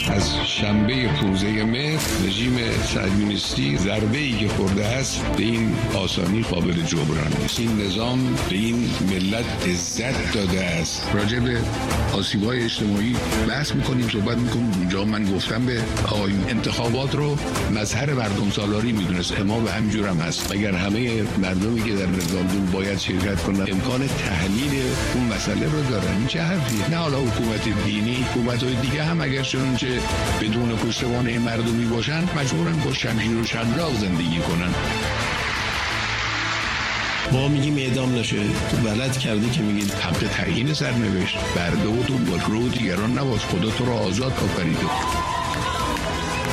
از شنبه 15 مهر رژیم صهیونیستی ضربه‌ای که خورده است به این آسانی قابل جبران نیست. این نظام به این ملت عزت داده است. راجع به آسیب‌های اجتماعی بحث می‌کنیم، صحبت می‌کنیم. اونجا من گفتم به آقایون انتخابات رو مظهر مردم سالاری می‌دونست. ما به همینجور هم هست. اگر همه مردمی که در رفراندوم باید شرکت کنن امکان تحلیل اون مسئله رو دارن، این چه حرفیه؟ نه حالا حکومت دینی، حکومت‌های دیگه هم اگر چنانچه بدون پشتوانه این مردمی باشن مجبورن با شمشیر و شلاق زندگی کنن. ما میگیم اعدام نشه، تو بلد کردی که میگید حق تعیین سرنوشت برده و تو با رو دیگران نباز. خدا تو رو آزاد آفریده.